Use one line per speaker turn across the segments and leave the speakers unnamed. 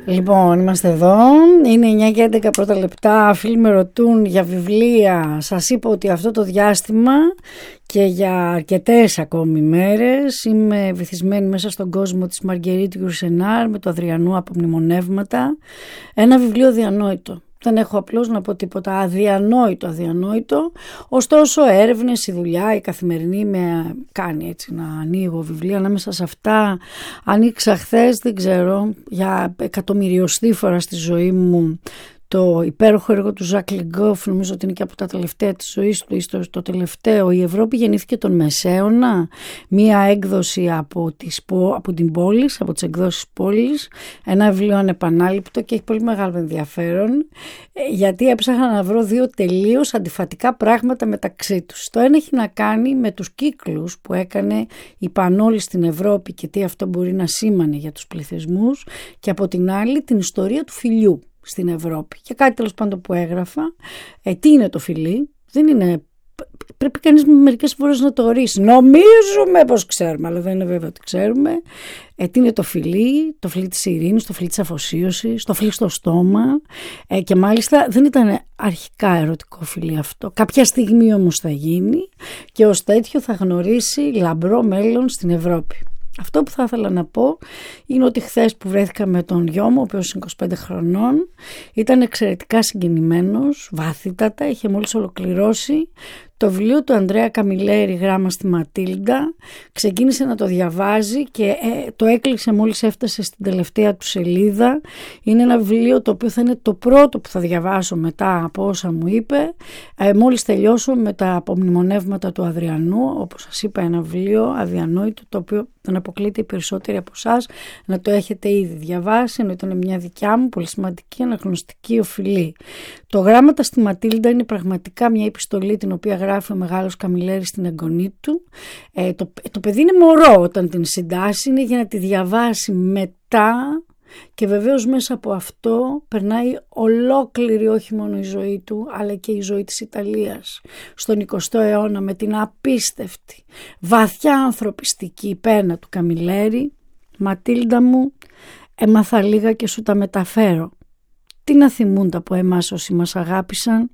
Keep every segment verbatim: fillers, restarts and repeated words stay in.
Λοιπόν, είμαστε εδώ, είναι εννιά και έντεκα πρώτα λεπτά, φίλοι με ρωτούν για βιβλία. Σας είπα ότι αυτό το διάστημα και για αρκετές ακόμη μέρες είμαι βυθισμένη μέσα στον κόσμο της Μαργκερίτ Γιουρσενάρ με το Αδριανού Απομνημονεύματα. Ένα βιβλίο διανόητο. Δεν έχω απλώς να πω τίποτα, αδιανόητο, αδιανόητο. Ωστόσο έρευνες, η δουλειά, η καθημερινή με κάνει έτσι να ανοίγω βιβλία. Ανάμεσα σε αυτά ανοίξα χθες, δεν ξέρω, για εκατομμυριωστή φορά στη ζωή μου το υπέροχο έργο του Ζακ Λεγκόφ, νομίζω ότι είναι και από τα τελευταία της ζωής του, το, το τελευταίο. Η Ευρώπη γεννήθηκε τον Μεσαίωνα, μία έκδοση από, τις, από την πόλη, από τις εκδόσεις πόλης, ένα βιβλίο ανεπανάληπτο και έχει πολύ μεγάλο ενδιαφέρον, γιατί έψαχνα να βρω δύο τελείως αντιφατικά πράγματα μεταξύ τους. Το ένα έχει να κάνει με τους κύκλους που έκανε η Πανόλη στην Ευρώπη και τι αυτό μπορεί να σήμανε για τους πληθυσμούς, και από την άλλη την ιστορία του φιλιού στην Ευρώπη. Και κάτι τέλος πάντων που έγραφα, ε, τι είναι το φιλί, δεν είναι, πρέπει κανείς μερικές φορές να το ορίσει. Νομίζουμε πως ξέρουμε, αλλά δεν είναι βέβαιο ότι ξέρουμε. Ε, τι είναι το φιλί, το φιλί της ειρήνης, το φιλί της αφοσίωσης, το φιλί στο στόμα, ε, και μάλιστα δεν ήταν αρχικά ερωτικό φιλί αυτό. Κάποια στιγμή όμως θα γίνει και ως τέτοιο θα γνωρίσει λαμπρό μέλλον στην Ευρώπη. Αυτό που θα ήθελα να πω είναι ότι χθες που βρέθηκα με τον γιο μου, ο οποίος είναι είκοσι πέντε χρονών, ήταν εξαιρετικά συγκινημένος, βαθύτατα, είχε μόλις ολοκληρώσει το βιβλίο του Ανδρέα Καμιλέρη, «Γράμμα στη Ματίλντα». Ξεκίνησε να το διαβάζει και ε, το έκλεισε μόλις έφτασε στην τελευταία του σελίδα. Είναι ένα βιβλίο το οποίο θα είναι το πρώτο που θα διαβάσω μετά από όσα μου είπε, ε, μόλις τελειώσω με τα απομνημονεύματα του Αδριανού. Όπως σας είπα, ένα βιβλίο αδιανόητο, το οποίο δεν αποκλείται οι περισσότεροι από εσάς να το έχετε ήδη διαβάσει, ενώ ήταν μια δικιά μου πολύ σημαντική αναγνωστική οφειλή. Το «Γράμματα στη Ματίλντα» είναι πραγματικά μια επιστολή την οποία γράφει ο μεγάλος Καμιλέρης στην εγγονή του. Ε, το, το παιδί είναι μωρό όταν την συντάσσει, είναι για να τη διαβάσει μετά, και βεβαίως μέσα από αυτό περνάει ολόκληρη όχι μόνο η ζωή του, αλλά και η ζωή της Ιταλίας στον εικοστό αιώνα, με την απίστευτη βαθιά ανθρωπιστική πένα του Καμιλέρη. «Ματίλντα μου, έμαθα λίγα και σου τα μεταφέρω. Τι να θυμούνται από εμάς όσοι μας αγάπησαν,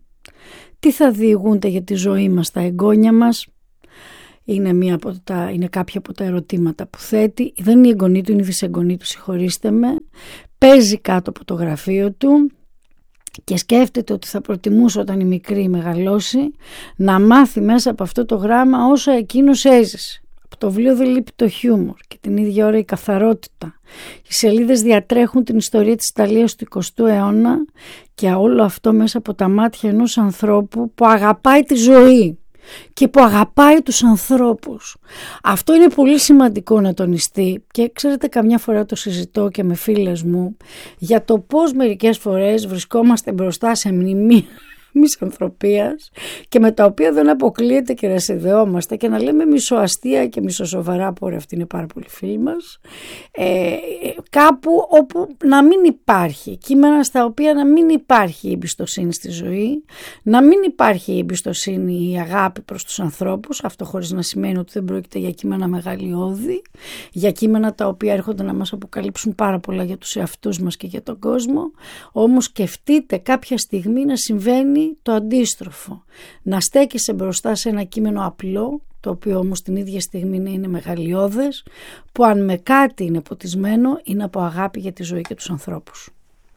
τι θα διηγούνται για τη ζωή μας τα εγγόνια μας». Είναι, μία από τα, είναι κάποια από τα ερωτήματα που θέτει. Δεν είναι η εγγονή του, είναι η δυσεγγονή του, συγχωρήστε με. Παίζει κάτω από το γραφείο του και σκέφτεται ότι θα προτιμούσε όταν η μικρή μεγαλώσει να μάθει μέσα από αυτό το γράμμα όσα εκείνος έζησε. Από το βιβλίο δεν λείπει το χιούμορ και την ίδια ώρα η καθαρότητα. Οι σελίδες διατρέχουν την ιστορία της Ιταλίας του εικοστού αιώνα, και όλο αυτό μέσα από τα μάτια ενός ανθρώπου που αγαπάει τη ζωή και που αγαπάει τους ανθρώπους. Αυτό είναι πολύ σημαντικό να τονιστεί, και ξέρετε, καμιά φορά το συζητώ και με φίλες μου για το πώς μερικές φορές βρισκόμαστε μπροστά σε μνημεία μισανθρωπίας και με τα οποία δεν αποκλείεται και να συνδεόμαστε και να λέμε μισοαστεία και μισοσοβαρά, που αυτή είναι πάρα πολύ φίλοι μας, ε, κάπου όπου να μην υπάρχει κείμενα, στα οποία να μην υπάρχει η εμπιστοσύνη στη ζωή, να μην υπάρχει η εμπιστοσύνη, η αγάπη προς τους ανθρώπους. Αυτό χωρίς να σημαίνει ότι δεν πρόκειται για κείμενα μεγαλειώδη, για κείμενα τα οποία έρχονται να μας αποκαλύψουν πάρα πολλά για τους εαυτούς μας και για τον κόσμο. Όμως σκεφτείτε κάποια στιγμή να συμβαίνει το αντίστροφο, να στέκεσαι μπροστά σε ένα κείμενο απλό, το οποίο όμως την ίδια στιγμή είναι μεγαλειώδες, που αν με κάτι είναι ποτισμένο είναι από αγάπη για τη ζωή και τους ανθρώπους.